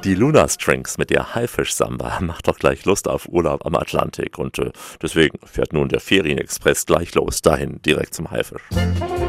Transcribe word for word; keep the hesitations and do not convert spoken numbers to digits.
Die Luna Strings mit der Haifisch-Samba macht doch gleich Lust auf Urlaub am Atlantik und äh, deswegen fährt nun der Ferienexpress gleich los, dahin direkt zum Haifisch.